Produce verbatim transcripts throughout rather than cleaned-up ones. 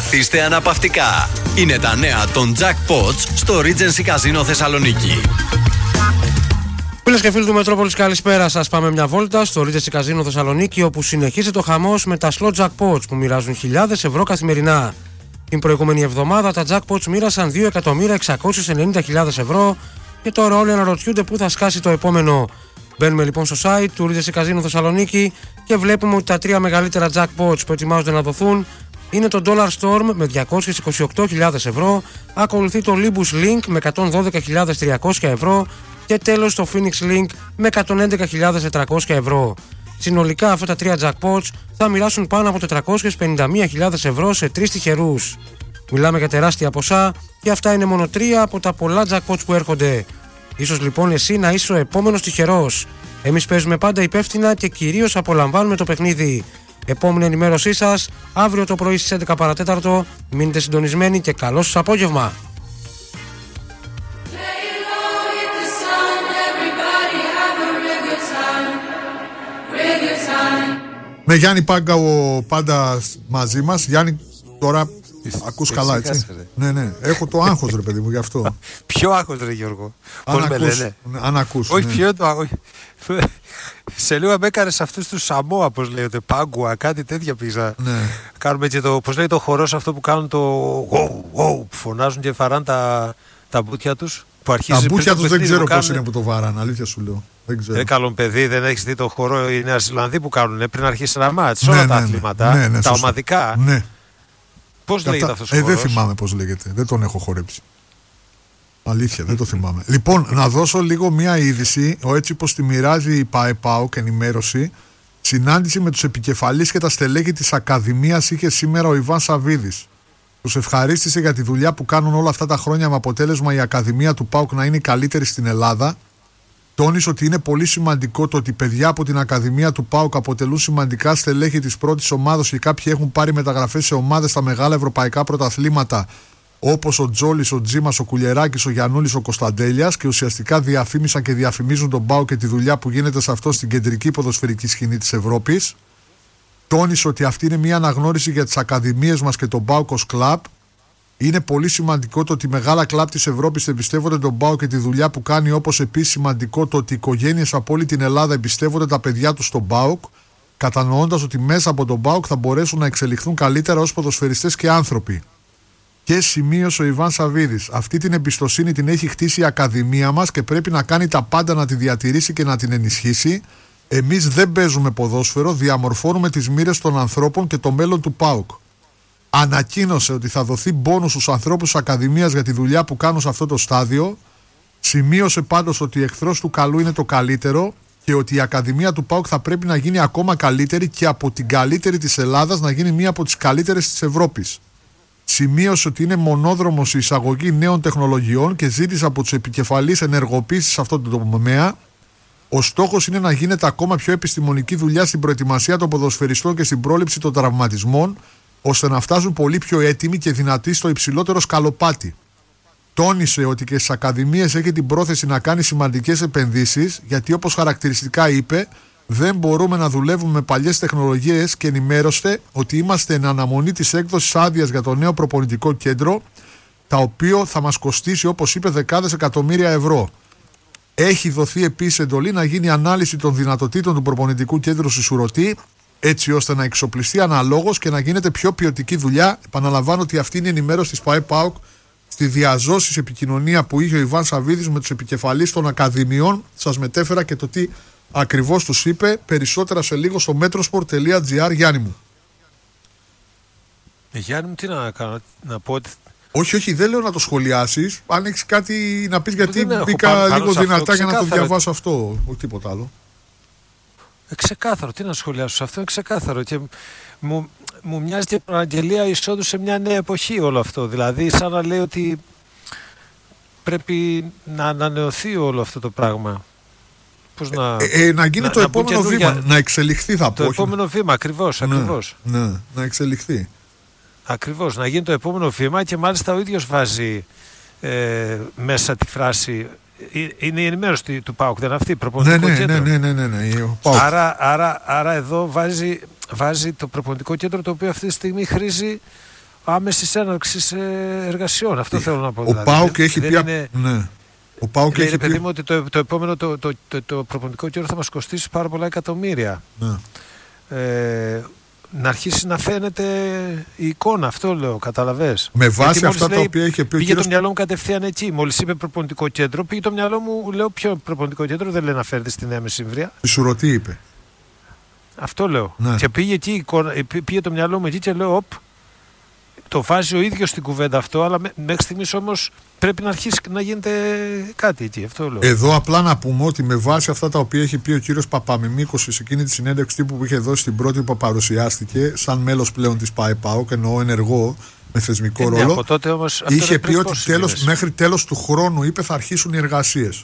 Καθίστε αναπαυτικά. Είναι τα νέα των Jackpots στο Regency Casino Θεσσαλονίκη. Φίλες και φίλοι του Μετρόπολης, καλησπέρα σας. Πάμε μια βόλτα στο Regency Casino Θεσσαλονίκη, όπου συνεχίζεται το χαμός με τα slot jackpots που μοιράζουν χιλιάδες ευρώ καθημερινά. Την προηγούμενη εβδομάδα τα jackpots μοίρασαν δύο εκατομμύρια εξακόσιες ενενήντα χιλιάδες ευρώ και τώρα όλοι αναρωτιούνται πού θα σκάσει το επόμενο. Μπαίνουμε λοιπόν στο site του Regency Casino Θεσσαλονίκη και βλέπουμε ότι τα τρία μεγαλύτερα jackpots που ετοιμάζονται να δοθούν είναι το Dollar Storm με διακόσιες είκοσι οκτώ χιλιάδες ευρώ, ακολουθεί το Limbus Link με εκατόν δώδεκα χιλιάδες τριακόσια ευρώ και τέλος το Phoenix Link με εκατόν έντεκα χιλιάδες τετρακόσια ευρώ. Συνολικά αυτά τα τρία jackpots θα μοιράσουν πάνω από τετρακόσιες πενήντα μία χιλιάδες ευρώ σε τρεις τυχερούς. Μιλάμε για τεράστια ποσά και αυτά είναι μόνο τρία από τα πολλά jackpots που έρχονται. Ίσως λοιπόν εσύ να είσαι ο επόμενος τυχερός. Εμείς παίζουμε πάντα υπεύθυνα και κυρίως απολαμβάνουμε το παιχνίδι. Επόμενη ενημέρωσή σας αύριο το πρωί στις έντεκα παρά τέταρτο. Μείνετε συντονισμένοι και καλό σας απόγευμα. Ναι, Γιάννη Πάγκαο πάντα μαζί μας. Γιάννη, τώρα ακούς καλά, έτσι? Ναι, ναι, έχω το άγχος ρε παιδί μου γι' αυτό. Ποιο άγχος ρε Γιώργο? Αν ακούς, ναι, αν ακούς. Όχι, ναι. ποιο το άγχος? Σε λίγο με έκανες αυτούς τους Σαμόα, πώς λέγεται, Πάγκουα, κάτι τέτοια πήγα. Ναι. Κάνουμε και το, πώς λέει το χορό σε αυτό που κάνουν το wow, wow, που φωνάζουν και βαράν τα, τα μπουτια τους. Που αρχίζει τα μπουτια τους δεν ξέρω πώς κάνουν... είναι που το βαράν, αλήθεια σου λέω. Δεν ξέρω. Ε, καλό παιδί, δεν έχεις δει το χορό οι Νέα Ζηλανδοί που κάνουν πριν αρχίσει ένα μάτς, όλα ναι, τα ναι, αθλήματα, ναι, ναι, τα ομαδικά. Ναι. Πώς Κατά... λέγεται αυτός ο ε, χορός? Δεν θυμάμαι πώς λέγεται, δεν τον έχω χορέψει. Αλήθεια, δεν το θυμάμαι. Λοιπόν, να δώσω λίγο μία είδηση. Ο έτσι πως τη μοιράζει η ΠΑΕΠΑΟ και ενημέρωση. Συνάντηση με τους επικεφαλείς και τα στελέχη της Ακαδημίας είχε σήμερα ο Ιβάν Σαββίδης. Τους ευχαρίστησε για τη δουλειά που κάνουν όλα αυτά τα χρόνια με αποτέλεσμα η Ακαδημία του ΠΑΟΚ να είναι η καλύτερη στην Ελλάδα. Τόνισε ότι είναι πολύ σημαντικό το ότι παιδιά από την Ακαδημία του ΠΑΟΚ αποτελούν σημαντικά στελέχη της πρώτης ομάδας και κάποιοι έχουν πάρει μεταγραφές σε ομάδες στα μεγάλα ευρωπαϊκά πρωταθλήματα, όπως ο Τζόλης, ο Τζίμας, ο Κουλιεράκης, ο Γιαννούλης, ο Κωνσταντέλιας, και ουσιαστικά διαφήμισαν και διαφημίζουν τον ΠΑΟΚ και τη δουλειά που γίνεται σε αυτό στην κεντρική ποδοσφαιρική σκηνή της Ευρώπης. Τόνισε ότι αυτή είναι μια αναγνώριση για τις ακαδημίες μας και τον ΠΑΟΚ ως κλαμπ. Είναι πολύ σημαντικό το ότι μεγάλα κλαμπ της Ευρώπης εμπιστεύονται τον ΠΑΟΚ και τη δουλειά που κάνει, όπως επίσης σημαντικό το ότι οι οικογένειες από όλη την Ελλάδα εμπιστεύονται τα παιδιά τους στον ΠΑΟΚ, κατανοώντας ότι μέσα από τον ΠΑΟΚ θα μπορέσουν να εξελιχθούν καλύτερα ως ποδοσφαιριστές και άνθρωποι. Και σημείωσε ο Ιβάν Σαββίδης, αυτή την εμπιστοσύνη την έχει χτίσει η Ακαδημία μας και πρέπει να κάνει τα πάντα να τη διατηρήσει και να την ενισχύσει. Εμείς δεν παίζουμε ποδόσφαιρο, διαμορφώνουμε τις μοίρες των ανθρώπων και το μέλλον του ΠΑΟΚ. Ανακοίνωσε ότι θα δοθεί μπόνους στους ανθρώπους της Ακαδημίας για τη δουλειά που κάνουν σε αυτό το στάδιο. Σημείωσε πάντως ότι ο εχθρός του καλού είναι το καλύτερο και ότι η Ακαδημία του ΠΑΟΚ θα πρέπει να γίνει ακόμα καλύτερη και από την καλύτερη της Ελλάδας να γίνει μία από τις καλύτερες της Ευρώπης. Σημείωσε ότι είναι μονόδρομος η εισαγωγή νέων τεχνολογιών και ζήτησε από τους επικεφαλείς ενεργοποίηση σε αυτό το τομέα. Ο στόχος είναι να γίνεται ακόμα πιο επιστημονική δουλειά στην προετοιμασία των ποδοσφαιριστών και στην πρόληψη των τραυματισμών, ώστε να φτάσουν πολύ πιο έτοιμοι και δυνατοί στο υψηλότερο σκαλοπάτι. Τόνισε ότι και στις ακαδημίες έχει την πρόθεση να κάνει σημαντικές επενδύσεις, γιατί όπως χαρακτηριστικά είπε, δεν μπορούμε να δουλεύουμε με παλιές τεχνολογίες και ενημέρωσε ότι είμαστε εν αναμονή της έκδοσης άδειας για το νέο προπονητικό κέντρο, το οποίο θα μας κοστίσει, όπως είπε, δεκάδες εκατομμύρια ευρώ. Έχει δοθεί επίσης εντολή να γίνει ανάλυση των δυνατοτήτων του προπονητικού κέντρου στη Σουρωτή, έτσι ώστε να εξοπλιστεί αναλόγως και να γίνεται πιο ποιοτική δουλειά. Επαναλαμβάνω ότι αυτή είναι η ενημέρωση της ΠΑΕΠΑΟΚ στη διαζώσης επικοινωνία που είχε ο Ιβάν Σαββίδης με τους επικεφαλείς των Ακαδημιών. Σας μετέφερα και το τι ακριβώς τους είπε. Περισσότερα σε λίγο στο metrosport τελεία gr. Γιάννη μου. Ε, Γιάννη μου, τι να κάνω, να πω ότι... Όχι, όχι, δεν λέω να το σχολιάσεις. Αν έχεις κάτι να πεις, γιατί μπήκα λίγο δυνατά για να το διαβάσω αυτό, όχι τίποτα άλλο. Ε, ξεκάθαρο, τι να σχολιάσω σε αυτό, είναι ξεκάθαρο. Και μου, μου μοιάζει και προαγγελία εισόδου σε μια νέα εποχή όλο αυτό. Δηλαδή, σαν να λέει ότι πρέπει να ανανεωθεί όλο αυτό το πράγμα. Πώς να, ε, ε, να γίνει να, το να επόμενο βήμα, να εξελιχθεί θα πω. Το επόμενο βήμα, ακριβώς, ναι, ακριβώς. Ναι, να εξελιχθεί. Ακριβώς, να γίνει το επόμενο βήμα και μάλιστα ο ίδιος βάζει ε, μέσα τη φράση. Είναι η ενημέρωση του ΠΑΟΚ, δεν είναι αυτή, προπονητικό ναι, ναι, κέντρο. Ναι, ναι, ναι, ναι, ναι. Άρα, άρα, άρα εδώ βάζει, βάζει το προπονητικό κέντρο, το οποίο αυτή τη στιγμή χρήζει άμεσης έναρξης εργασιών. Αυτό θέλω να πω. Ο δηλαδή. ΠΑΟΚ έχει πει. Είναι... Ναι. Ο ΠΑΟΚ έχει παιδί πει. μου ότι το, το επόμενο το, το, το, το προπονητικό καιρό θα μας κοστίσει πάρα πολλά εκατομμύρια. Ναι. Ε, να αρχίσει να φαίνεται η εικόνα, αυτό λέω, καταλαβες. Με βάση αυτά τα οποία είχε πει ο πήγε κύριος... το μυαλό μου κατευθείαν εκεί. Μόλις είπε προπονητικό κέντρο, πήγε το μυαλό μου, λέω ποιο προπονητικό κέντρο, δεν λέει να φέρετε στη Νέα Μεσημβρία. Η Σουρωτή είπε. Αυτό λέω. Ναι. Και πήγε, εκεί, πήγε το μυαλό μου εκεί και λέω, οπ, το βάζει ο ίδιος στην κουβέντα αυτό, αλλά μέχρι στιγμής όμως πρέπει να αρχίσει να γίνεται κάτι εκεί. Αυτό λέω. Εδώ απλά να πούμε ότι με βάση αυτά τα οποία έχει πει ο κύριος Παπαμιμίκος σε εκείνη τη συνέντευξη τύπου που είχε δώσει την πρώτη που παρουσιάστηκε, σαν μέλος πλέον της ΠΑΕΠΑΟΚ, εννοώ ενεργό με θεσμικό ε, ρόλο, ναι, από τότε όμως, αυτό είχε πει ότι τέλος, είναι. μέχρι τέλος του χρόνου είπε θα αρχίσουν οι εργασίες.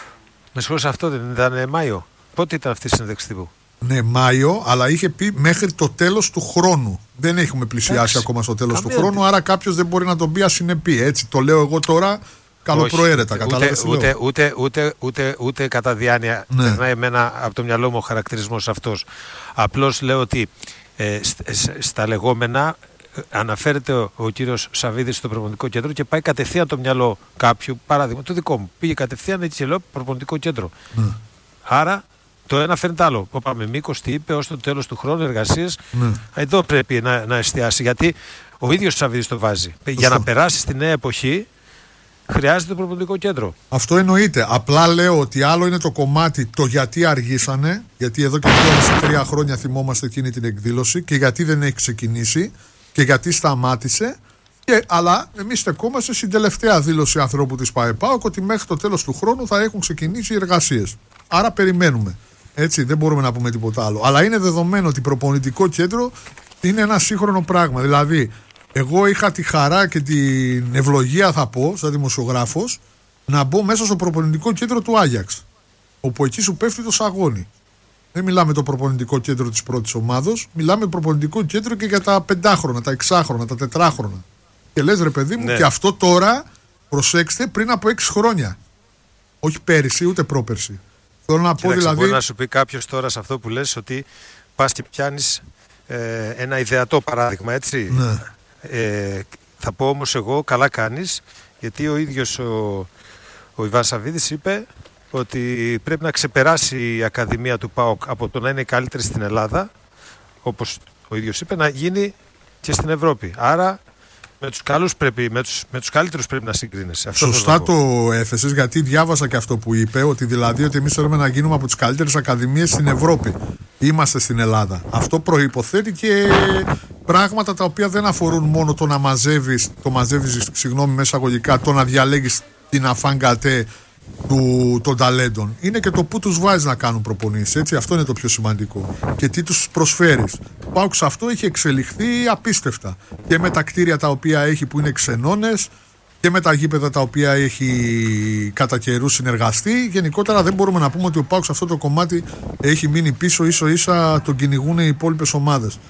Με συγχωρείς, αυτό δεν ήταν Μάιο? Πότε ήταν αυτή η συνέντευξη τύπου? Ναι, Μάιο, αλλά είχε πει μέχρι το τέλος του χρόνου. Δεν έχουμε πλησιάσει Εντάξει, ακόμα στο τέλος του καμία χρόνου, άρα κάποιος δεν μπορεί να τον πει ασυνεπή. Έτσι το λέω εγώ τώρα καλοπροαίρετα. Κατάλαβες τι λέω? Ούτε, ούτε, ούτε, ούτε, ούτε κατά διάνοια Ναι. περνάει εμένα από το μυαλό μου ο χαρακτηρισμός αυτός. Απλώς λέω ότι ε, στα λεγόμενα αναφέρεται ο, ο κύριος Σαββίδης στο προπονητικό κέντρο και πάει κατευθείαν το μυαλό κάποιου, παράδειγμα το δικό μου, πήγε κατευθείαν έτσι και λέω προπονητικό κέντρο. Ναι. Άρα το ένα φέρνει το άλλο. Ο Παπαμιμίκος τι είπε ως το τέλος του χρόνου εργασίες. Ναι. Εδώ πρέπει να, να εστιάσει, γιατί ο ίδιος ο Σαββίδης το βάζει. Για να περάσει στη νέα εποχή χρειάζεται το προπονητικό κέντρο. Αυτό εννοείται. Απλά λέω ότι άλλο είναι το κομμάτι το γιατί αργήσανε, γιατί εδώ και δύο τρία χρόνια θυμόμαστε εκείνη την εκδήλωση και γιατί δεν έχει ξεκινήσει και γιατί σταμάτησε. Και, αλλά εμείς στεκόμαστε στην τελευταία δήλωση ανθρώπου της ΠΑΕΠΑΟΚ ότι μέχρι το τέλος του χρόνου θα έχουν ξεκινήσει οι εργασίες. Άρα περιμένουμε. Έτσι, δεν μπορούμε να πούμε τίποτα άλλο. Αλλά είναι δεδομένο ότι προπονητικό κέντρο είναι ένα σύγχρονο πράγμα. Δηλαδή, εγώ είχα τη χαρά και την ευλογία, θα πω, σαν δημοσιογράφος, να μπω μέσα στο προπονητικό κέντρο του Άγιαξ. Όπου εκεί σου πέφτει το σαγόνι. Δεν μιλάμε το προπονητικό κέντρο της πρώτης ομάδος, μιλάμε προπονητικό κέντρο και για τα πεντάχρονα, τα εξάχρονα, τα τετράχρονα. Και λες ρε παιδί μου, ναι. Και αυτό τώρα, προσέξτε, πριν από έξι χρόνια. Όχι πέρυσι, ούτε πρόπερσι. Θέλω να πω Κοίταξε, δηλαδή. Μπορεί να σου πει κάποιος τώρα σε αυτό που λες ότι πας και πιάνεις ε, ένα ιδεατό παράδειγμα, έτσι. Ναι. Ε, θα πω όμως εγώ, καλά κάνεις, γιατί ο ίδιος ο, ο Ιβάν Σαββίδης είπε ότι πρέπει να ξεπεράσει η Ακαδημία του ΠΑΟΚ από το να είναι η καλύτερη στην Ελλάδα, όπως ο ίδιος είπε, να γίνει και στην Ευρώπη. Άρα με τους, καλούς πρέπει, με τους, με τους καλύτερους πρέπει να συγκρίνεσαι. Αυτό Σωστά το έθεσες, γιατί διάβασα και αυτό που είπε, ότι δηλαδή ότι εμείς θέλουμε να γίνουμε από τις καλύτερες ακαδημίες στην Ευρώπη. Είμαστε στην Ελλάδα. Αυτό προϋποθέτει και πράγματα τα οποία δεν αφορούν μόνο το να μαζεύεις, το μαζεύεις, συγγνώμη, μέσα αγωγικά, το να διαλέγεις την αφάνγκατέ του, των ταλέντων. Είναι και το που τους βάζεις να κάνουν προπονήσεις, έτσι. Αυτό είναι το πιο σημαντικό. Και τι τους προσφέρεις. Ο ΠΑΟΚ σε αυτό έχει εξελιχθεί απίστευτα. Και με τα κτίρια τα οποία έχει που είναι ξενώνες και με τα γήπεδα τα οποία έχει κατά καιρούς συνεργαστεί. Γενικότερα δεν μπορούμε να πούμε ότι ο ΠΑΟΚ σε αυτό το κομμάτι έχει μείνει πίσω, ίσο ίσα τον κυνηγούν οι υπόλοιπες ομάδες.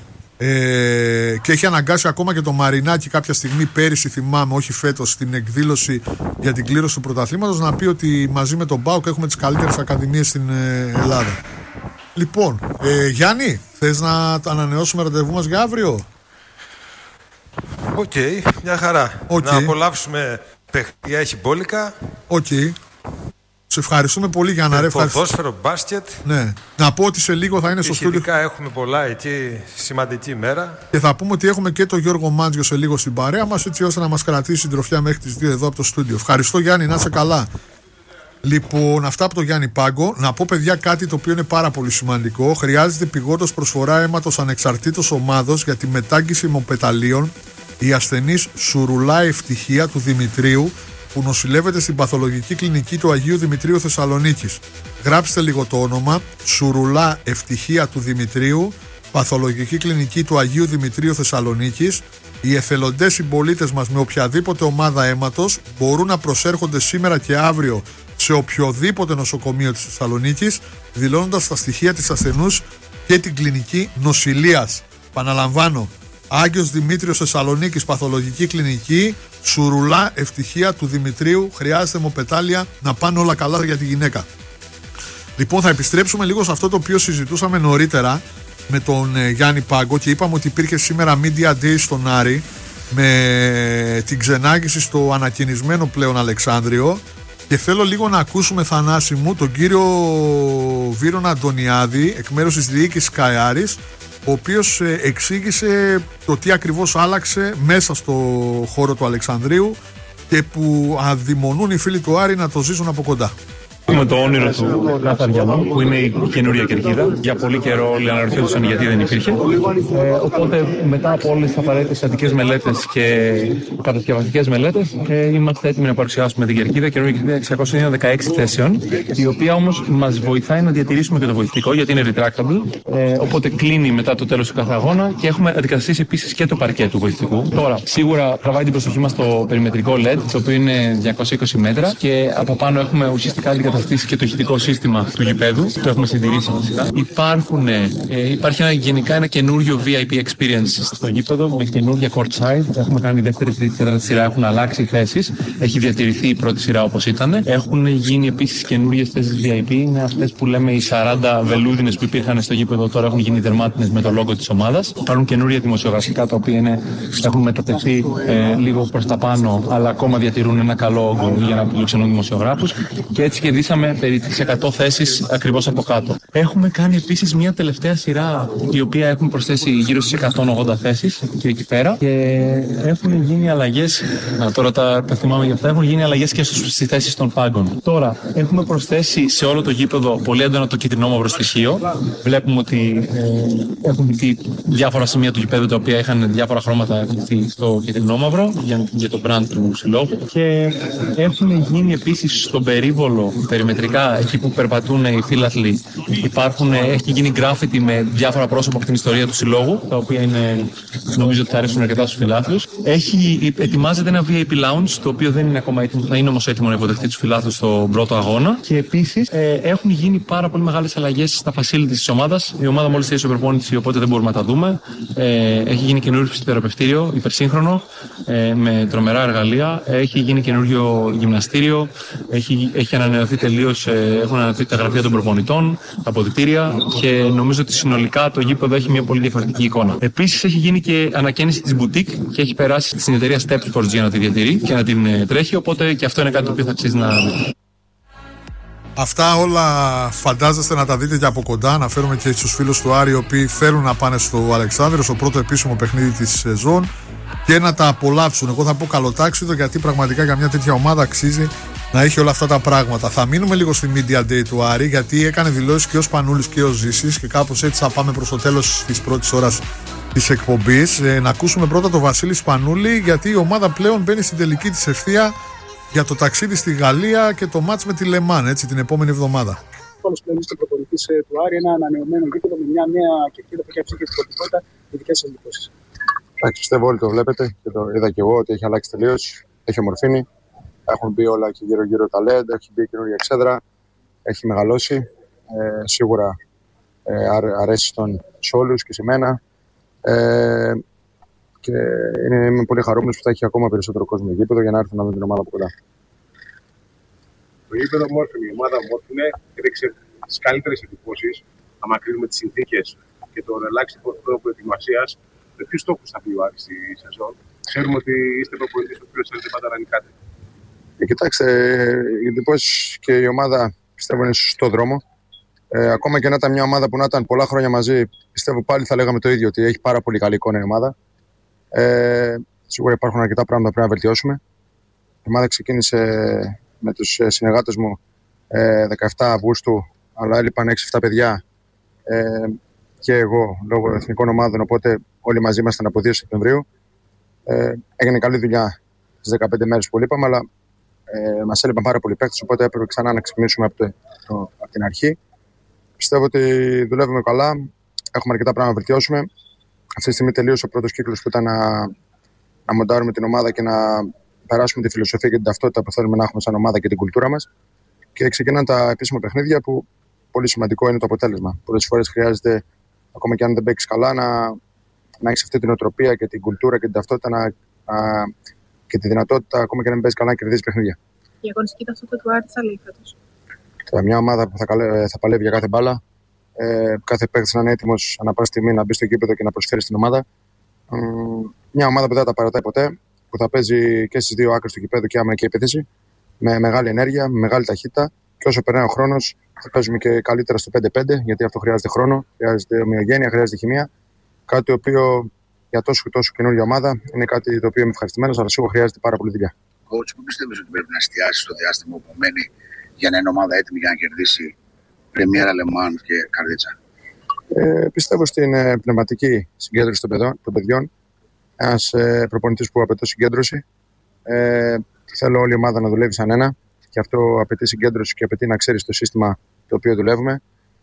Ε, και έχει αναγκάσει ακόμα και το Μαρινάκι κάποια στιγμή πέρυσι, θυμάμαι, όχι φέτος, στην εκδήλωση για την κλήρωση του πρωταθλήματος, να πει ότι μαζί με τον ΠΑΟΚ έχουμε τις καλύτερες ακαδημίες στην ε, Ελλάδα. Λοιπόν, ε, Γιάννη, θες να ανανεώσουμε ραντεβού μας για αύριο? Οκ, okay, μια χαρά. Okay. Να απολαύσουμε παιχνίδια, έχει μπόλικα. Οκ. Okay. Σε ευχαριστούμε πολύ, Γιάννα. Ρε, ποδόσφαιρο, μπάσκετ. Ναι. Να πω ότι σε λίγο θα είναι στο στούντιο. Ειδικά έχουμε πολλά εκεί, σημαντική μέρα. Και θα πούμε ότι έχουμε και τον Γιώργο Μάντζιο σε λίγο στην παρέα μας, έτσι ώστε να μας κρατήσει συντροφιά μέχρι τις δύο εδώ από το στούντιο. Ευχαριστώ, Γιάννη, να είσαι καλά. Λοιπόν, αυτά από τον Γιάννη Πάγκο. Να πω, παιδιά, κάτι το οποίο είναι πάρα πολύ σημαντικό. Χρειάζεται πηγόντως προσφορά αίματος ανεξαρτήτως ομάδος για τη μετάγγιση αιμοπεταλίων η ασθενής Σουρουλά Ευτυχία του Δημητρίου, που νοσηλεύεται στην παθολογική κλινική του Αγίου Δημητρίου Θεσσαλονίκης. Γράψτε λίγο το όνομα, Σουρουλά Ευτυχία του Δημητρίου, παθολογική κλινική του Αγίου Δημητρίου Θεσσαλονίκης. Οι εθελοντές συμπολίτες μας με οποιαδήποτε ομάδα αίματος μπορούν να προσέρχονται σήμερα και αύριο σε οποιοδήποτε νοσοκομείο της Θεσσαλονίκης, δηλώνοντας τα στοιχεία της ασθενούς και την κλινική νοσηλείας. Παναλαμβάνω, Άγιος Δημήτριος Θεσσαλονίκης, παθολογική κλινική, Σουρουλά Ευτυχία του Δημητρίου. Χρειάζεται αιμοπετάλια, να πάνε όλα καλά για τη γυναίκα. Λοιπόν, θα επιστρέψουμε λίγο σε αυτό το οποίο συζητούσαμε νωρίτερα με τον ε, Γιάννη Πάγκο και είπαμε ότι υπήρχε σήμερα Media Day στον Άρη. με την ξενάγηση στο ανακαινισμένο πλέον Αλεξάνδριο. Και θέλω λίγο να ακούσουμε, Θανάση μου, τον κύριο Βύρονα Αντωνιάδη, εκ μέρους της διοίκησης Καϊάρης, ο οποίος εξήγησε το τι ακριβώς άλλαξε μέσα στο χώρο του Αλεξανδρίου και που αδειμονούν οι φίλοι του Άρη να το ζήσουν από κοντά. Έχουμε το όνειρο του Καθαριανού, που είναι η καινούρια κερκίδα. Για πολύ καιρό όλοι αναρωτιόντουσαν γιατί δεν υπήρχε. Ε, οπότε, μετά από όλες τις απαραίτητες στατικές μελέτες και κατασκευαστικές μελέτες, ε, είμαστε έτοιμοι να παρουσιάσουμε την κερκίδα, καινούρια κερκίδα εξακόσια δεκαέξι θέσεων, η οποία όμως μας βοηθάει να διατηρήσουμε και το βοηθητικό, γιατί είναι retractable. Ε, οπότε κλείνει μετά το τέλος του κάθε αγώνα και έχουμε αντικαταστήσει επίσης και το παρκέ του βοηθητικού. Τώρα, σίγουρα τραβάει την προσοχή μας το περιμετρικό ελ ι ντι, το οποίο είναι διακόσια είκοσι μέτρα, και από πάνω έχουμε ουσιαστικά αντικαταστήσει και το ηχητικό σύστημα του γηπέδου. Το έχουμε συντηρήσει φυσικά. Υπάρχουν, ε, υπάρχει ένα, γενικά ένα καινούριο βι άι πι experience στο γήπεδο με καινούργια courtside. Έχουμε κάνει δεύτερη, τρίτη, τέταρτη σειρά, έχουν αλλάξει οι θέσεις. Έχει διατηρηθεί η πρώτη σειρά όπως ήταν. Έχουν γίνει επίσης καινούργιες θέσεις βι άι πι. Είναι αυτές που λέμε οι σαράντα βελούδινες που υπήρχαν στο γήπεδο, τώρα έχουν γίνει δερμάτινες με το λόγο της ομάδας. Υπάρχουν καινούργια δημοσιογραφικά, τα οποία είναι, έχουν μετατεθεί ε, λίγο προς τα πάνω, αλλά ακόμα διατηρούν ένα καλό όγκο για να φιλοξενούν δημοσιογράφους. Και έτσι κερδίσαμε περί τις εκατό θέσεις ακριβώς από κάτω. Έχουμε κάνει επίσης μια τελευταία σειρά, η οποία έχουμε προσθέσει γύρω στις εκατόν ογδόντα θέσεις και εκεί πέρα, και έχουν γίνει αλλαγές. Να, τώρα τα, τα θυμάμαι για αυτά. Έχουν γίνει αλλαγές και στις θέσεις των πάγκων. Τώρα έχουμε προσθέσει σε όλο το γήπεδο πολύ έντονα το κυτρινόμαυρο στοιχείο. Βλέπουμε ότι ε, έχουν δει διάφορα σημεία του γηπέδου, τα οποία είχαν διάφορα χρώματα στο κυτρινόμαυρο για, για το brand του συλλόγου. Και έχουν γίνει επίσης στον περίβολο περιμετρικά, εκεί που περπατούν οι φίλαθλοι, υπάρχουν, έχει γίνει γκράφιτι με διάφορα πρόσωπα από την ιστορία του συλλόγου, τα οποία είναι, νομίζω ότι θα αρέσουν αρκετά στους φιλάθλους. Έχει, ετοιμάζεται ένα βι άι πι lounge, το οποίο δεν είναι ακόμα έτοιμο, θα είναι όμως έτοιμο να υποδεχτεί τους φιλάθλους στον πρώτο αγώνα. Και επίσης ε, έχουν γίνει πάρα πολύ μεγάλες αλλαγές στα facilities της ομάδας. Η ομάδα μόλις έγινε προπόνηση, οπότε δεν μπορούμε να τα δούμε. Ε, έχει γίνει καινούριο φυσιοθεραπευτήριο, υπερσύγχρονο, ε, με τρομερά εργαλεία. Έχει γίνει καινούριο γυμναστήριο. Έχει, έχει ανανεωθεί τελείως, ε, έχουν ανανεωθεί τα γραφεία των προπονητών, τα αποδυτήρια, και νομίζω ότι συνολικά το γήπεδο έχει μια πολύ διαφορετική εικόνα. Επίσης έχει γίνει και ανακαίνιση της boutique και έχει περάσει στην εταιρεία Step Sports για να τη διατηρεί και να την ε, τρέχει, οπότε και αυτό είναι κάτι το οποίο θα αξίζει να δείτε. Αυτά όλα φαντάζεστε να τα δείτε και από κοντά. Αναφέρομαι και στους φίλους του Άρη, οι οποίοι θέλουν να πάνε στο Αλεξάνδριο, στο πρώτο επίσημο παιχνίδι της σεζόν, και να τα απολαύσουν. Εγώ θα πω καλοτάξιδο, γιατί πραγματικά για μια τέτοια ομάδα αξίζει να έχει όλα αυτά τα πράγματα. Θα μείνουμε λίγο στη Media Day του Άρη, γιατί έκανε δηλώσεις και ο Σπανούλης και ο Ζήσης, και κάπως έτσι θα πάμε προς το τέλος της πρώτης ώρας της εκπομπής. Ε, να ακούσουμε πρώτα τον Βασίλη Σπανούλη, γιατί η ομάδα πλέον μπαίνει στην τελική της ευθεία για το ταξίδι στη Γαλλία και το μάτς με τη Λεμάν, έτσι, την επόμενη εβδομάδα. Όλος πλέον είστε προπονητής του Άρη, ένα ανανεωμένο γήπεδο με μια νέα κερκίδα που έχει αυξήσει και την πρωτικότητα. Οι δικές σας εντυπώσεις? Εντάξει, πιστεύω όλοι το βλέπετε και το είδα και εγώ ότι έχει αλλάξει τελείως. Έχει ομορφύνει. Έχουν μπει όλα και γύρω-γύρω τα ελ ι ντι, έχει μπει καινούργια εξέδρα, έχει μεγαλώσει. Ε, σίγουρα ε, αρέσει στον, σε όλους και σε μένα. Ε, και είναι, είμαι πολύ χαρούμενος που θα έχει ακόμα περισσότερο κόσμο γήπεδο για να έρθουν να δουν την ομάδα από κοντά. Το γήπεδο μόρφωνε, η ομάδα μόρφωνε, έδειξε τις καλύτερες εντυπώσεις. Αν κρίνουμε τις συνθήκες και τον ελάχιστο χρόνο προετοιμασίας, με ποιους στόχους θα πει ο Άρης στη σεζόν? Ξέρουμε ότι είστε προπονητής ο οποίος θέλετε πάντα να νικάτε. Ε, κοιτάξτε, οι εντυπώσεις και η ομάδα πιστεύω είναι στο δρόμο. Ε, ακόμα και να ήταν μια ομάδα που να ήταν πολλά χρόνια μαζί, πιστεύω πάλι θα λέγαμε το ίδιο, ότι έχει πάρα πολύ καλή εικόνα η ομάδα. Ε, σίγουρα υπάρχουν αρκετά πράγματα που πρέπει να βελτιώσουμε. Η ομάδα ξεκίνησε με τους συνεργάτες μου ε, δεκαεφτά Αυγούστου, αλλά έλειπαν έξι εφτά παιδιά ε, και εγώ λόγω εθνικών ομάδων, οπότε όλοι μαζί ήμασταν από δύο Σεπτεμβρίου. Ε, έγινε καλή δουλειά στις δεκαπέντε μέρες που λείπαμε, αλλά ε, μας έλειπαν πάρα πολλοί παίκτες, οπότε έπρεπε ξανά να ξεκινήσουμε από, το, το, από την αρχή. Πιστεύω ότι δουλεύουμε καλά, έχουμε αρκετά πράγματα να βελτιώσουμε. Αυτή τη στιγμή τελείωσε ο πρώτος κύκλος που ήταν να, να μοντάρουμε την ομάδα και να περάσουμε τη φιλοσοφία και την ταυτότητα που θέλουμε να έχουμε σαν ομάδα και την κουλτούρα μας. Και ξεκινάνε τα επίσημα παιχνίδια, που πολύ σημαντικό είναι το αποτέλεσμα. Πολλές φορές χρειάζεται, ακόμα και αν δεν παίξεις καλά, να, να έχεις αυτή την οτροπία και την κουλτούρα και την ταυτότητα να, να, και τη δυνατότητα, ακόμα και αν δεν παίζεις καλά, να κερδίσεις παιχνίδια. Η αγωνιστική ταυτότητα του Άρη θα λέει φέτος. Μια ομάδα που θα, καλέ, θα παλεύει για κάθε μπάλα. Ε, κάθε παίκτης να είναι έτοιμος ανά πάση στιγμή να μπει στο γήπεδο και να προσφέρει στην ομάδα. Μια ομάδα που δεν τα παρατάει ποτέ, που θα παίζει και στις δύο άκρες του γηπέδου και άμυνα και επίθεση, με μεγάλη ενέργεια, με μεγάλη ταχύτητα. Και όσο περνάει ο χρόνος, θα παίζουμε και καλύτερα στο πέντε πέντε, γιατί αυτό χρειάζεται χρόνο, χρειάζεται ομοιογένεια, χρειάζεται χημεία. Κάτι το οποίο για τόσο τόσο καινούργια ομάδα είναι κάτι το οποίο είμαι ευχαριστημένος, αλλά σίγουρα χρειάζεται πάρα πολύ δουλειά. Coach, πού πιστεύεις ότι πρέπει να εστιάσει στο διάστημα που μένει για να είναι ομάδα έτοιμη για να κερδίσει Πρεμιέρα Λεμάν και Καρδίτσα? Ε, πιστεύω στην ε, πνευματική συγκέντρωση των παιδιών. Των παιδιών. Ένας ε, προπονητής που απαιτεί συγκέντρωση. Ε, θέλω όλη η ομάδα να δουλεύει σαν ένα, και αυτό απαιτεί συγκέντρωση και απαιτεί να ξέρει το σύστημα το οποίο δουλεύουμε.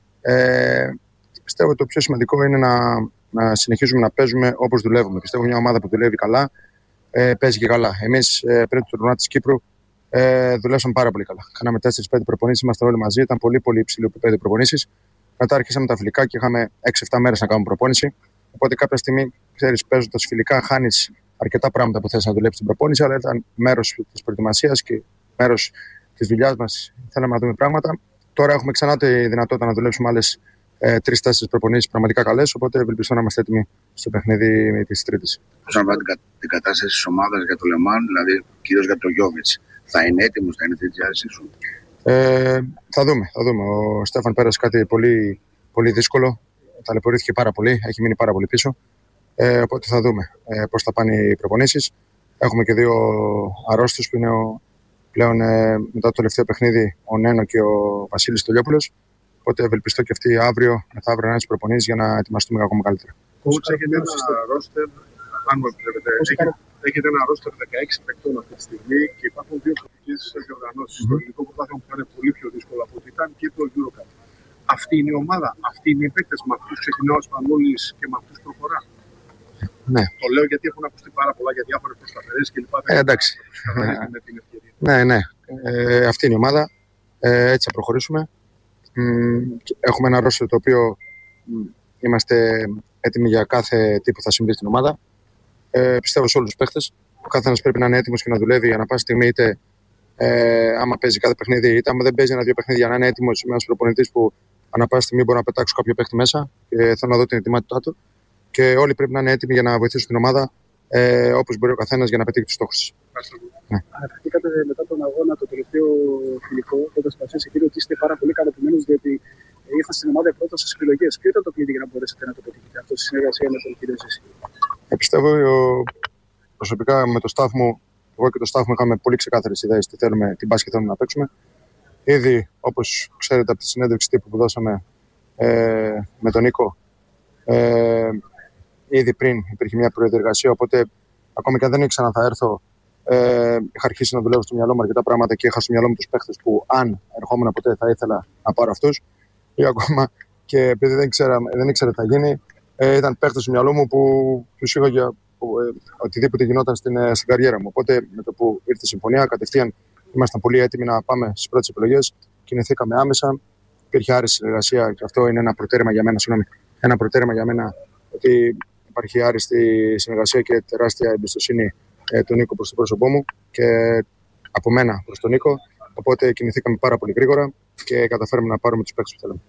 Ε, πιστεύω ότι το πιο σημαντικό είναι να, να συνεχίζουμε να παίζουμε όπως δουλεύουμε. Πιστεύω μια ομάδα που δουλεύει καλά ε, παίζει και καλά. Εμείς ε, πριν το τουρνουά της Κύπρου ε, δουλέψαμε πάρα πολύ καλά. Κάναμε τέσσερις πέντε προπονήσεις, ήμασταν όλοι μαζί, ήταν πολύ πολύ υψηλό επίπεδο προπονήσεις. Μετά αρχίσαμε τα φιλικά και είχαμε έξι εφτά μέρες να κάνουμε προπόνηση. Οπότε κάποια στιγμή, ξέρεις, παίζοντας φιλικά, χάνεις αρκετά πράγματα που θες να δουλέψεις στην προπόνηση, αλλά ήταν μέρος της προετοιμασίας και μέρος της δουλειάς μας. Θέλαμε να δούμε πράγματα. Τώρα έχουμε ξανά τη δυνατότητα να δουλέψουμε άλλες ε, τρεις-τέσσερις προπονήσεις πραγματικά καλές. Οπότε ευελπιστώ να είμαστε έτοιμοι στο παιχνίδι της Τρίτης. Όσον αφορά την, την κατάσταση της ομάδας για το Λεμάν, δηλαδή κυρίως για το Γιόβιτς, θα είναι έτοιμος, θα είναι στη διάθεσή σου? Ε, θα δούμε, θα δούμε. Ο Στέφαν πέρασε κάτι πολύ, πολύ δύσκολο. Ταλαιπωρήθηκε πάρα πολύ, έχει μείνει πάρα πολύ πίσω. Ε, οπότε θα δούμε ε, πώς θα πάνε οι προπονήσεις. Έχουμε και δύο αρρώστους που είναι ο, πλέον ε, μετά το τελευταίο παιχνίδι ο Νένο και ο Βασίλης Τολιόπουλος. Οπότε ευελπιστώ και αυτοί αύριο, μεθαύριο να είναι στις προπονήσεις για να ετοιμαστούμε ακόμα καλύτερα. Πώς έχετε ένα ρόστερ, αν μου επιτρέπετε, έχετε ένα ρόστερ δεκαέξι παικτών αυτή τη στιγμή και υπάρχουν δύο τοπικές διοργανώσεις. Mm-hmm. Το ελληνικό πρωτάθλημα που θα είναι πολύ πιο δύσκολο από ό,τι ήταν και το Eurocup. Αυτή είναι η ομάδα, αυτοί είναι οι παίκτες, με αυτούς ξεκινάω ο Σπανούλης και με αυτούς προχωρά. Ναι. Το λέω γιατί έχουν ακουστεί πάρα πολλά για διάφορες προσταφερές κλπ. Ε, εντάξει. Ναι, ναι. Ε, αυτή είναι η ομάδα. Ε, έτσι θα προχωρήσουμε. Έχουμε ένα ρόστερ το οποίο είμαστε έτοιμοι για κάθε τι που θα συμβεί στην ομάδα. Ε, πιστεύω σε όλους τους παίχτες. Ο καθένας πρέπει να είναι έτοιμος και να δουλεύει ανά πάση στιγμή, είτε ε, άμα παίζει κάθε παιχνίδι, είτε άμα δεν παίζει ένα-δύο παιχνίδια, να είναι έτοιμος με ένας προπονητής που ανά πάση στιγμή μπορεί να πετάξω κάποιο παίχτη μέσα και θέλω να δω την ετοιμότητά του. Και όλοι πρέπει να είναι έτοιμοι για να βοηθήσουν την ομάδα ε, όπως μπορεί ο καθένας για να πετύχει τους στόχους της. Ναι. Αναφερθήκατε μετά τον αγώνα, το τελευταίο φιλικό, τότε σπασίσει, κύριε, ότι είστε πάρα πολύ ικανοποιημένοι διότι ήρθαν στην ομάδα πρώτα στις επιλογές. Ποιο ήταν το κλειδί για να μπορέσετε να το πετύχετε αυτό στη συνεργασία με τον κύριο Ζήση? Ε, πιστεύω προσωπικά με το staff μου, εγώ και το staff μου είχαμε πολύ ξεκάθαρες ιδέες τι θέλουμε, την μπάσκετ θέλουμε να παίξουμε. Ήδη, όπως ξέρετε από τη συνέντευξη τύπου που δώσαμε ε, με τον Νίκο, ε, ήδη πριν υπήρχε μια προεργασία, οπότε ακόμη και αν δεν ήξερα αν θα έρθω, ε, είχα αρχίσει να δουλεύω στο μυαλό μου αρκετά πράγματα και είχα στο μυαλό μου τους παίχτες που αν ερχόμουν ποτέ θα ήθελα να πάρω αυτούς. Ή ακόμα και επειδή δεν ήξερα, δεν ήξερα τι θα γίνει, ε, ήταν παίχτες στο μυαλό μου που τους είχα για ε, οτιδήποτε γινόταν στην, ε, στην καριέρα μου. Οπότε με το που ήρθε η συμφωνία, κατευθείαν ήμασταν πολύ έτοιμοι να πάμε στις πρώτες επιλογές. Κινηθήκαμε άμεσα. Υπήρχε άριστη συνεργασία και αυτό είναι ένα προτέρημα για μένα. Συγγνώμη, ένα προτέρημα για μένα ότι υπάρχει άριστη συνεργασία και τεράστια εμπιστοσύνη ε, του Νίκο προς το πρόσωπό μου και από μένα προς τον Νίκο. Οπότε κινηθήκαμε πάρα πολύ γρήγορα και καταφέραμε να πάρουμε τους παίκτες που θέλαμε.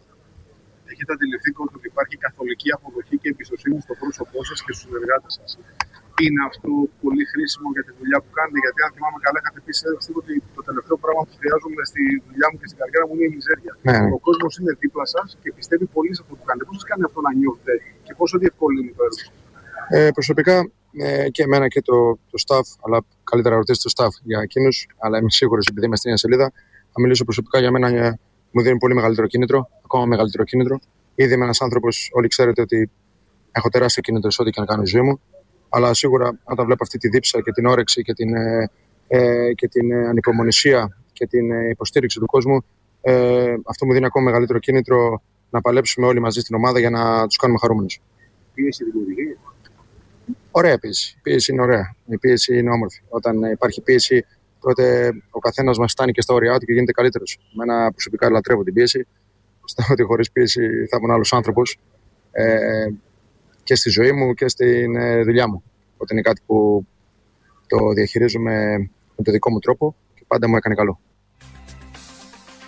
Έχετε αντιληφθεί ότι υπάρχει καθολική αποδοχή και εμπιστοσύνη στο πρόσωπό σας και στους συνεργάτες σας. Είναι αυτό πολύ χρήσιμο για τη δουλειά που κάνετε? Γιατί αν θυμάμαι καλά, είχατε πει ότι το τελευταίο πράγμα που χρειάζομαι στη δουλειά μου και στην καριέρα μου είναι η μιζέρια. Ναι. Ο κόσμος είναι δίπλα σας και πιστεύει πολύ σε αυτό που κάνετε. Πώς σας κάνει αυτό να νιώθετε και πόσο διευκολύνει το έργο? Ε, προσωπικά ε, και εμένα και το, το staff, αλλά καλύτερα ρωτήσετε το staff για εκείνους, αλλά είμαι σίγουρος επειδή είμαι στην σελίδα. Θα μιλήσω προσωπικά για μένα, για, μου δίνει πολύ μεγαλύτερο κίνητρο, ακόμα μεγαλύτερο κίνητρο. Ήδη είμαι ένας άνθρωπος, όλοι ξέρετε ότι έχω τεράστιο κίνητρο σε ό,τι και να κάνω η ζωή μου. Αλλά σίγουρα όταν βλέπω αυτή τη δίψα και την όρεξη και την, ε, ε, και την ε, ανυπομονησία και την ε, υποστήριξη του κόσμου, ε, αυτό μου δίνει ακόμα μεγαλύτερο κίνητρο να παλέψουμε όλοι μαζί στην ομάδα για να τους κάνουμε χαρούμενους. Πίεση δημιουργεί? Ωραία πίεση. Η πίεση είναι ωραία. Η πίεση είναι όμορφη. Όταν υπάρχει πίεση, τότε ο καθένας μας φτάνει και στα όρια του και γίνεται καλύτερος. Εμένα προσωπικά λατρεύω την πίεση. Πιστεύω ότι χωρίς πίεση θα ήμουν άλλος άνθρωπος. Ε, και στη ζωή μου και στη δουλειά μου. Οπότε είναι κάτι που το διαχειρίζομαι με το δικό μου τρόπο και πάντα μου έκανε καλό.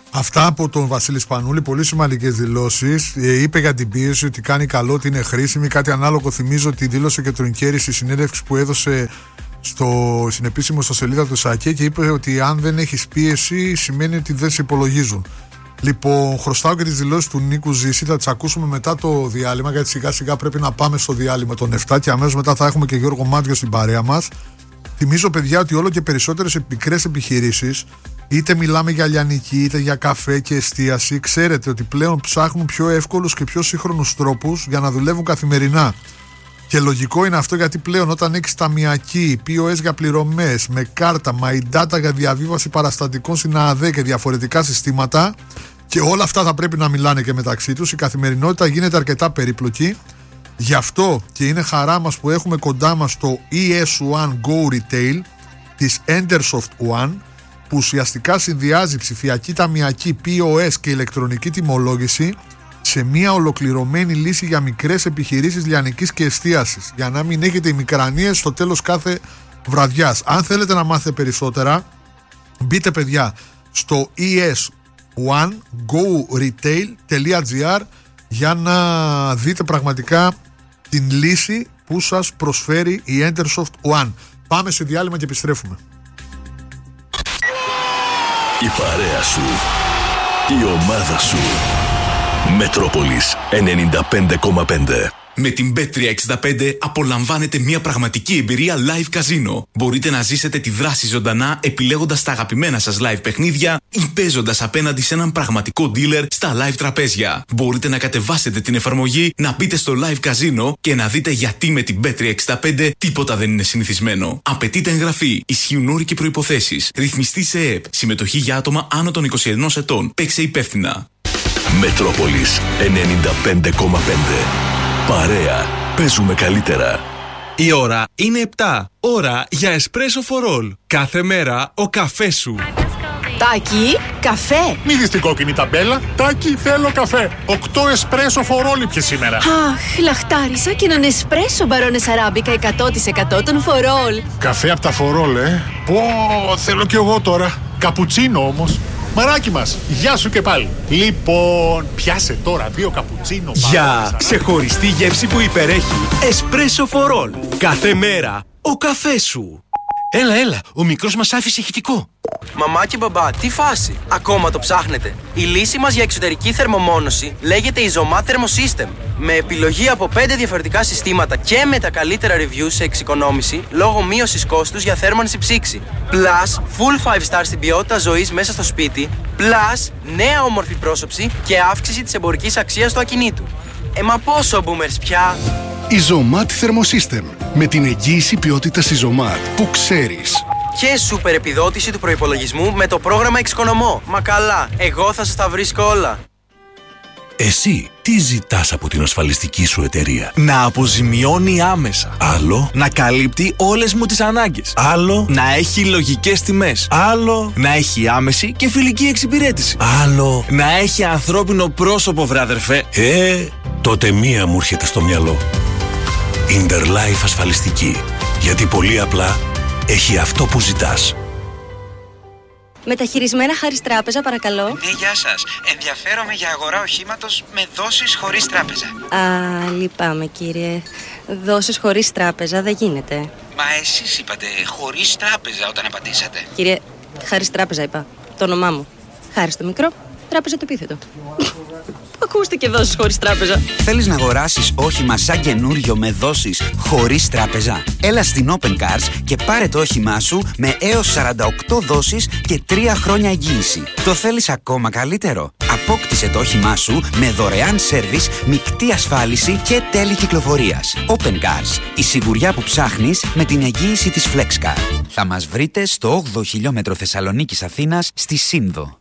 Αυτά από τον Βασίλη Σπανούλη, πολύ σημαντικές δηλώσεις. Ε, είπε για την πίεση ότι κάνει καλό, ότι είναι χρήσιμη. Κάτι ανάλογο θυμίζω ότι δήλωσε και τον Κέρι στη συνέντευξη που έδωσε στο συνεπίσημο στο σελίδα του ΣΑΚΕ και είπε ότι αν δεν έχεις πίεση σημαίνει ότι δεν σε υπολογίζουν. Λοιπόν, χρωστάω και τις δηλώσεις του Νίκου Ζήση, θα τις ακούσουμε μετά το διάλειμμα, γιατί σιγά σιγά πρέπει να πάμε στο διάλειμμα των εφτά και αμέσως μετά θα έχουμε και Γιώργο Μάτζιο στην παρέα μας. Θυμίζω, παιδιά, ότι όλο και περισσότερες μικρές επιχειρήσεις, είτε μιλάμε για λιανική είτε για καφέ και εστίαση, ξέρετε ότι πλέον ψάχνουν πιο εύκολους και πιο σύγχρονους τρόπους για να δουλεύουν καθημερινά. Και λογικό είναι αυτό, γιατί πλέον όταν έχεις ταμιακή, πι ο ες για πληρωμές, με κάρτα, my data για διαβίβαση παραστατικών στην ΑΔΕ και διαφορετικά συστήματα, και όλα αυτά θα πρέπει να μιλάνε και μεταξύ τους, η καθημερινότητα γίνεται αρκετά περίπλοκη. Γι' αυτό και είναι χαρά μας που έχουμε κοντά μας το ι ες One Go Retail της Endersoft One, που ουσιαστικά συνδυάζει ψηφιακή ταμιακή, πι ο ες και ηλεκτρονική τιμολόγηση σε μια ολοκληρωμένη λύση για μικρές επιχειρήσεις λιανικής και εστίασης, για να μην έχετε ημικρανίες στο τέλος κάθε βραδιάς. Αν θέλετε να μάθετε περισσότερα, μπείτε, παιδιά, στο ι ες one go retail dot g r για να δείτε πραγματικά την λύση που σας προσφέρει η Endersoft One. Πάμε σε διάλειμμα και επιστρέφουμε. Η παρέα σου, η ομάδα σου. Μετρόπολης ενενήντα πέντε κόμμα πέντε. Με την μπετ τριακόσια εξήντα πέντε απολαμβάνετε μια πραγματική εμπειρία live καζίνο. Μπορείτε να ζήσετε τη δράση ζωντανά επιλέγοντας τα αγαπημένα σας live παιχνίδια ή παίζοντας απέναντι σε έναν πραγματικό dealer στα live τραπέζια. Μπορείτε να κατεβάσετε την εφαρμογή, να μπείτε στο live καζίνο και να δείτε γιατί με την μπετ τριακόσια εξήντα πέντε τίποτα δεν είναι συνηθισμένο. Απαιτείται εγγραφή, ισχύουν όροι και προϋποθέσεις. Ρυθμιστή σε ΕΕΠ. Συμμετοχή για άτομα άνω των είκοσι ενός ετών. Παίξε υπεύθυνα. Μετρόπολης ενενήντα πέντε κόμμα πέντε. Παρέα, παίζουμε καλύτερα. Η ώρα είναι επτά. Ώρα για espresso for all. Κάθε μέρα ο καφές σου. Τάκη, καφέ. Μη δεις την κόκκινη ταμπέλα. Τάκη, θέλω καφέ. Οκτώ espresso for all πια σήμερα. Αχ, λαχτάρισα και έναν espresso μπαρόνες αράμπικα εκατό τοις εκατό των for all. Καφέ από τα for all, ε. Πω, θέλω κι εγώ τώρα. Καπουτσίνο όμως. Μαράκι μας, γεια σου και πάλι. Λοιπόν, πιάσε τώρα δύο καπουτσίνο. Για ξεχωριστή γεύση που υπερέχει. Espresso for all. Κάθε μέρα ο καφές σου. Έλα, έλα, ο μικρός μας άφησε ηχητικό. Μαμά και μπαμπά, τι φάση, ακόμα το ψάχνετε? Η λύση μας για εξωτερική θερμομόνωση λέγεται Isomat Thermosystem. Με επιλογή από πέντε διαφορετικά συστήματα και με τα καλύτερα reviews σε εξοικονόμηση λόγω μείωσης κόστους για θέρμανση ψήξη. Plus, full five star στην ποιότητα ζωής μέσα στο σπίτι. Plus, νέα όμορφη πρόσωψη και αύξηση της εμπορικής αξίας του ακινήτου. Ε, μα πόσο boomers πια! Isomat Thermosystem. Με την εγγύηση ποιότητας Isomat που ξέρεις. Και σούπερ επιδότηση του προϋπολογισμού με το πρόγραμμα Εξοικονομώ. Μα καλά, εγώ θα σας τα βρίσκω όλα. Εσύ τι ζητάς από την ασφαλιστική σου εταιρεία? Να αποζημιώνει άμεσα. Άλλο. Να καλύπτει όλες μου τις ανάγκες. Άλλο. Να έχει λογικές τιμές. Άλλο. Να έχει άμεση και φιλική εξυπηρέτηση. Άλλο. Να έχει ανθρώπινο πρόσωπο, βράδερφε. Ε, τότε μία μου έρχεται στο μυαλό. Interlife ασφαλιστική. Γιατί πολύ απλά έχει αυτό που ζητάς. Μεταχειρισμένα Χάρις Τράπεζα, παρακαλώ. Ναι, γεια σας. Ενδιαφέρομαι για αγορά οχήματος με δόσεις χωρίς τράπεζα. Α, λυπάμαι κύριε. Δόσεις χωρίς τράπεζα δεν γίνεται. Μα εσείς είπατε χωρίς τράπεζα όταν απαντήσατε. Κύριε, Χάρις Τράπεζα είπα. Το όνομά μου. Χάρις το μικρό, Τράπεζα το επίθετο. Ακούστηκε δόσεις χωρίς τράπεζα. Θέλεις να αγοράσεις όχημα σαν καινούριο με δόσεις χωρίς τράπεζα? Έλα στην Open Cars και πάρε το όχημά σου με έως σαράντα οκτώ δόσεις και τρία χρόνια εγγύηση. Το θέλεις ακόμα καλύτερο? Απόκτησε το όχημά σου με δωρεάν σέρβις, μεικτή ασφάλιση και τέλη κυκλοφορίας. Open Cars. Η σιγουριά που ψάχνεις με την εγγύηση της FlexCar. Θα μας βρείτε στο όγδοο χιλιόμετρο Θεσσαλονίκης Αθήνας στη Σύνδο.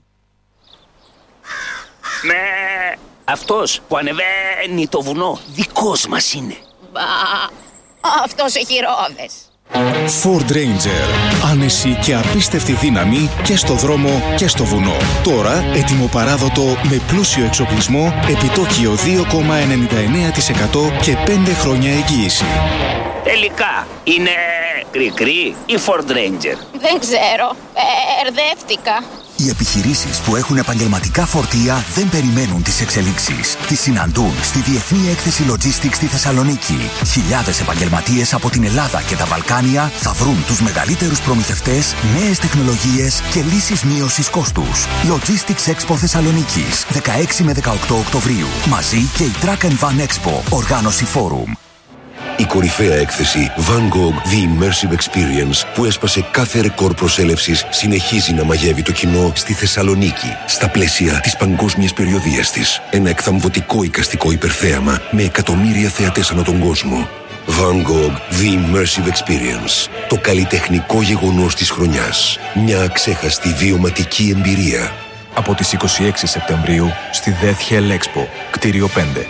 Ναι, αυτός που ανεβαίνει το βουνό δικός μας είναι. Μπα, αυτός έχει ρόδες. Ford Ranger. Άνεση και απίστευτη δύναμη και στο δρόμο και στο βουνό. Τώρα ετοιμοπαράδοτο με πλούσιο εξοπλισμό, επιτόκιο δύο κόμμα ενενήντα εννέα τοις εκατό και πέντε χρόνια εγγύηση. Τελικά είναι κρυκρή ή Ford Ranger? Δεν ξέρω, ερδεύτηκα. Οι επιχειρήσεις που έχουν επαγγελματικά φορτία δεν περιμένουν τις εξελίξεις. Τις συναντούν στη Διεθνή Έκθεση Logistics στη Θεσσαλονίκη. Χιλιάδες επαγγελματίες από την Ελλάδα και τα Βαλκάνια θα βρουν τους μεγαλύτερους προμηθευτές, νέες τεχνολογίες και λύσεις μείωσης κόστους. Logistics Expo Θεσσαλονίκης, δεκαέξι με δεκαοκτώ Οκτωβρίου. Μαζί και η Truck and Van Expo, οργάνωση Forum. Η κορυφαία έκθεση Van Gogh The Immersive Experience, που έσπασε κάθε ρεκόρ προσέλευσης, συνεχίζει να μαγεύει το κοινό στη Θεσσαλονίκη, στα πλαίσια της παγκόσμιας περιοδίας της. Ένα εκθαμβωτικό εικαστικό υπερθέαμα με εκατομμύρια θεατές ανά τον κόσμο. Van Gogh The Immersive Experience, το καλλιτεχνικό γεγονός της χρονιάς. Μια αξέχαστη βιωματική εμπειρία. Από τις είκοσι έξι Σεπτεμβρίου στη Death Hell Expo, κτίριο πέντε.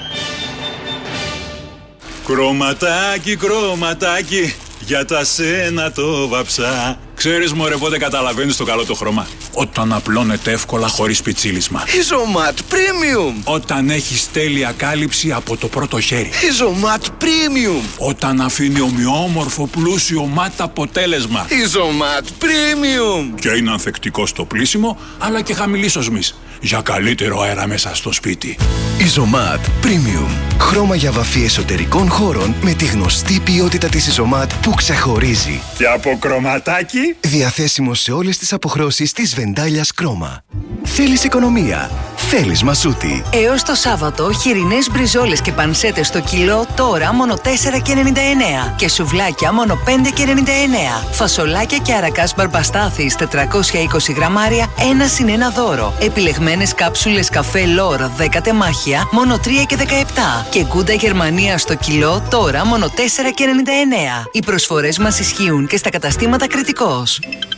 Κρωματάκι, κρωματάκι, για τα σένα το βαψά. Ξέρεις μωρέ πότε καταλαβαίνεις το καλό το χρώμα? Όταν απλώνεται εύκολα χωρίς πιτσίλισμα. Ιζωμάτ Premium. Όταν έχεις τέλεια κάλυψη από το πρώτο χέρι. Ιζωμάτ Premium. Όταν αφήνει ομοιόμορφο πλούσιο μάτ αποτέλεσμα. Ιζωμάτ Premium. Και είναι ανθεκτικό στο πλύσιμο, αλλά και χαμηλής οσμής, για καλύτερο αέρα μέσα στο σπίτι. Ιζωμάτ Premium. Χρώμα για βαφή εσωτερικών χώρων με τη γνωστή ποιότητα της Ιζωμάτ που ξεχωρίζει. Και από κρωματάκι. Διαθέσιμο σε όλες τις αποχρώσεις της Βεντάλιας Κρόμα. Θέλεις οικονομία? Θέλεις Μασούτη. Έως το Σάββατο, χοιρινές μπριζόλες και πανσέτες στο κιλό τώρα μόνο τέσσερα και ενενήντα εννέα και σουβλάκια μόνο πέντε και ενενήντα εννέα. Φασολάκια και αρακάς μπαρμπαστάθης τετρακόσια είκοσι γραμμάρια, ένα συν ένα δώρο. Επιλεγμένες κάψουλες καφέ Λόρ δέκα τεμάχια μόνο τρία και δεκαεπτά και γκούντα Γερμανία στο κιλό τώρα μόνο τέσσερα και ενενήντα εννέα. Οι προσφορές μας ισχύουν και στα καταστήματα Κρητικός.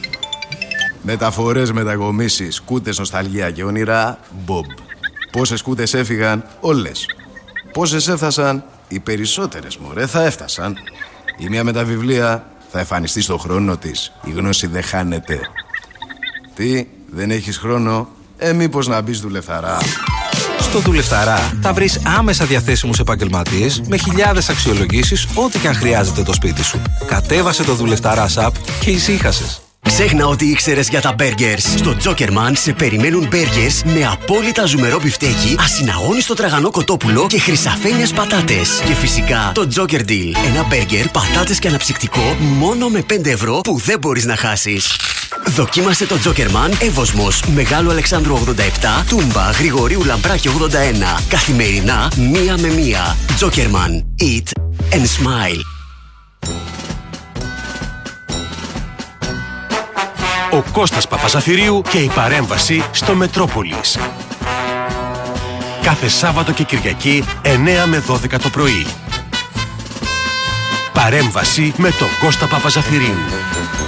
Μεταφορές, μετακομίσεις, κούτες, νοσταλγία και όνειρα, Bob. Πόσες κούτες έφυγαν? Όλες. Πόσες έφτασαν? Οι περισσότερες, μωρέ, θα έφτασαν. Η μία με τα βιβλία θα εμφανιστεί στο χρόνο της. Η γνώση δεν χάνεται. Τι, δεν έχεις χρόνο? Ε, μήπως να μπεις δουλευταρά. Στο Δουλευταρά θα βρεις άμεσα διαθέσιμους επαγγελματίες με χιλιάδες αξιολογήσεις, ό,τι και αν χρειάζεται το σπίτι σου. Κατέβασε το Δουλευταρά app και ησύχασες. Ξέχνα ότι ήξερες για τα burgers. Στο Jokerman σε περιμένουν burgers με απόλυτα ζουμερό μπιφτέκι, ασυναγώνιστο τραγανό κοτόπουλο και χρυσαφένιες πατάτες. Και φυσικά το Joker Deal. Ένα burger, πατάτες και αναψυκτικό μόνο με πέντε ευρώ που δεν μπορείς να χάσεις. Δοκίμασε το Jokerman Εύωσμος, Μεγάλου Αλεξάνδρου ογδόντα επτά, Τούμπα, Γρηγορίου Λαμπράκη ογδόντα ένα. Καθημερινά, μία με μία. Jokerman. Eat and smile. Ο Κώστας Παπαζαφυρίου και η παρέμβαση στο Μετρόπολης. Κάθε Σάββατο και Κυριακή εννέα με δώδεκα το πρωί. Παρέμβαση με τον Κώστα Παπαζαφυρίου.